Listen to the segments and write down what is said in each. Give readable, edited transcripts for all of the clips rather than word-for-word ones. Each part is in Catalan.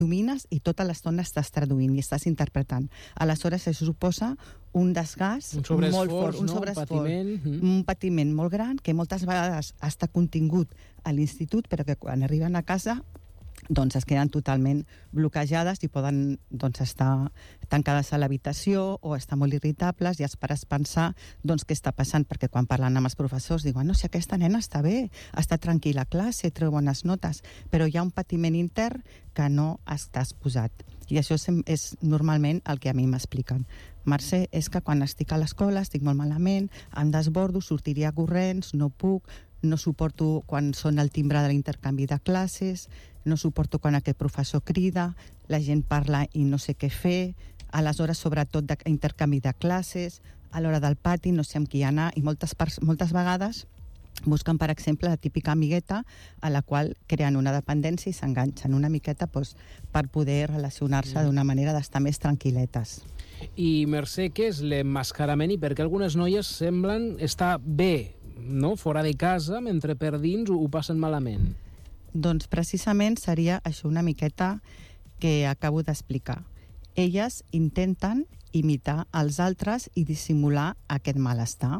domines i tota l'estona estàs traduint i estàs interpretant. Aleshores, això suposa un desgast molt fort, un sobreesforç, un patiment molt gran, que moltes vegades està contingut a l'institut, però que quan arriben a casa doncs es queden totalment bloquejades i poden estar tancades a l'habitació o estar molt irritables i els pares pensar què està passant, perquè quan parlen amb els professors diuen, no, si aquesta nena està bé, està tranquil·la a classe, treu bones notes, però hi ha un patiment intern que no està exposat. I això és normalment el que a mi m'expliquen. Mercè, és que quan estic a l'escola estic molt malament, em desbordo, sortiria corrents, no puc, no suporto quan sona el timbre de l'intercanvi de classes, no suporto quan aquest professor crida, la gent parla i no sé què fer, a les hores sobretot d'intercanvi de classes, a l'hora del pati no sé amb qui anar, i moltes vegades busquen, per exemple, la típica amigueta a la qual creen una dependència i s'enganxen una miqueta per poder relacionar-se d'una manera d'estar més tranquil·letes. I Mercè, què és l'emmascarament i per què algunes noies semblen estar bé, no? Fora de casa, mentre per dins ho passen malament? Doncs precisament seria això una miqueta que acabo d'explicar. Elles intenten imitar els altres i dissimular aquest malestar.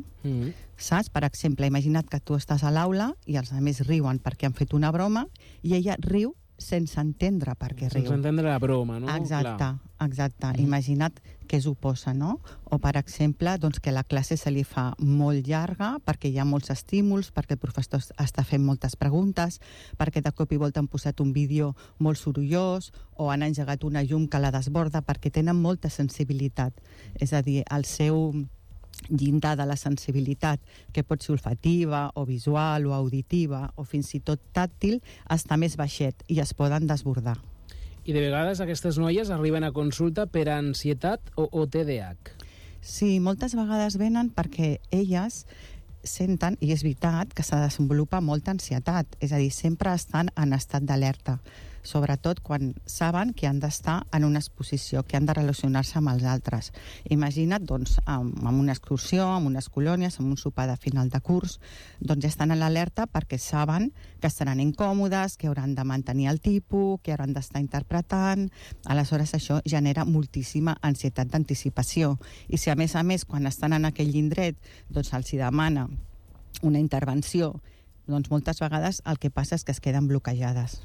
Saps? Per exemple, imagina't que tu estàs a l'aula i els altres riuen perquè han fet una broma i ella riu sense entendre per què riu. Sense entendre la broma, no? Exacte. Imagina't què s'oposa, no? O, per exemple, que la classe se li fa molt llarga perquè hi ha molts estímuls, perquè el professor està fent moltes preguntes, perquè de cop i volta han posat un vídeo molt sorollós o han engegat una llum que la desborda, perquè tenen molta sensibilitat. És a dir, el seu llindar de la sensibilitat, que pot ser olfativa o visual o auditiva o fins i tot tàctil, està més baixet i es poden desbordar. I de vegades aquestes noies arriben a consulta per ansietat o TDAH. Sí, moltes vegades venen perquè elles senten, i és veritat, que se desenvolupa molta ansietat, és a dir, sempre estan en estat d'alerta, sobretot quan saben que han d'estar en una exposició, que han de relacionar-se amb els altres. Imagina't, amb una excursió, amb unes colònies, amb un sopar de final de curs, ja estan a l'alerta perquè saben que estaran incòmodes, que hauran de mantenir el tipus, que hauran d'estar interpretant. Aleshores, això genera moltíssima ansietat d'anticipació. I si, a més, quan estan en aquell indret, els hi demana una intervenció, moltes vegades el que passa és que es queden bloquejades.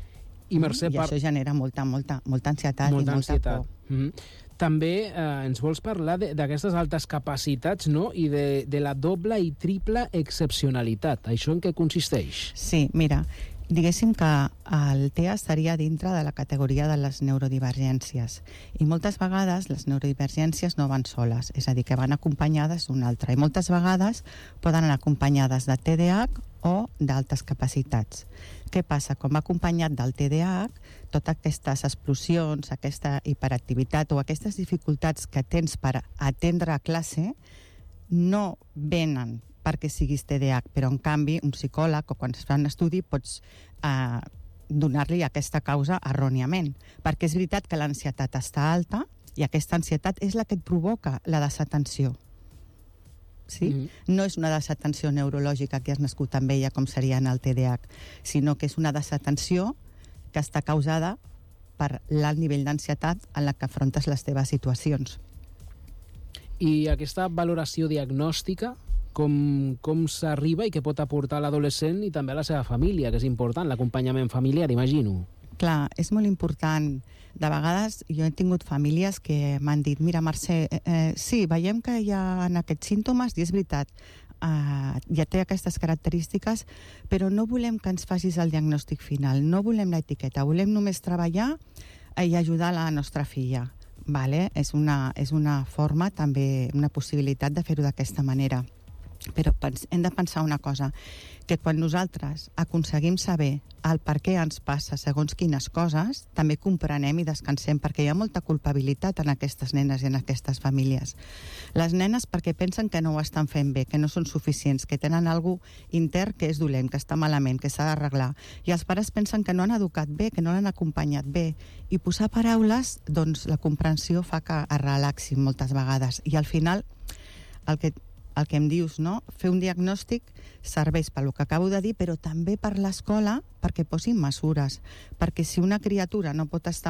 I això genera molta ansietat i molta por. També ens vols parlar d'aquestes altes capacitats, no? I de la doble i triple excepcionalitat. Això en què consisteix? Sí, mira, diguéssim que el TEA estaria dintre de la categoria de les neurodivergències i moltes vegades les neurodivergències no van soles, és a dir, que van acompanyades d'una altra, i moltes vegades poden anar acompanyades de TDAH o d'altes capacitats. Què passa? Quan va acompanyat del TDAH, totes aquestes explosions, aquesta hiperactivitat o aquestes dificultats que tens per atendre a classe no venen perquè siguis TDAH, però en canvi un psicòleg o quan es fa un estudi pots donar-li aquesta causa erròniament, perquè és veritat que l'ansietat està alta i aquesta ansietat és la que et provoca la desatenció. Sí? No és una desatenció neurològica que has nascut amb ella com seria en el TDAH, sinó que és una desatenció que està causada per l'alt nivell d'ansietat en la que afrontes les teves situacions. I aquesta valoració diagnòstica, com s'arriba i què pot aportar l'adolescent i també a la seva família, que és important, l'acompanyament familiar, imagino. Clar, és molt important. De vegades jo he tingut famílies que m'han dit, mira, Mercè, sí, veiem que hi ha aquests símptomes i és veritat, ja té aquestes característiques, però no volem que ens facis el diagnòstic final, no volem l'etiqueta, volem només treballar i ajudar la nostra filla. Vale? És una forma, també, una possibilitat de fer-ho d'aquesta manera. Però hem de pensar una cosa, que quan nosaltres aconseguim saber el per què ens passa segons quines coses, també comprenem i descansem, perquè hi ha molta culpabilitat en aquestes nenes i en aquestes famílies. Les nenes perquè pensen que no ho estan fent bé, que no són suficients, que tenen alguna intern que és dolent, que està malament, que s'ha d'arreglar. I els pares pensen que no han educat bé, que no l'han acompanyat bé. I posar paraules, la comprensió fa que es relaxin moltes vegades. I al final el el que em dius, no? Fer un diagnòstic serveix pel que acabo de dir, però també per l'escola perquè posin mesures, perquè si una criatura no pot estar